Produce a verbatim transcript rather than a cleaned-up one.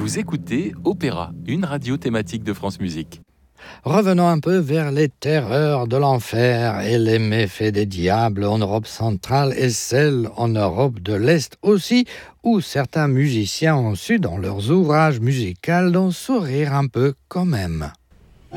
Vous écoutez Opéra, une radio thématique de France Musique. Revenons un peu vers les terreurs de l'enfer et les méfaits des diables en Europe centrale et celles en Europe de l'Est aussi, où certains musiciens ont su dans leurs ouvrages musicaux d'en sourire un peu quand même.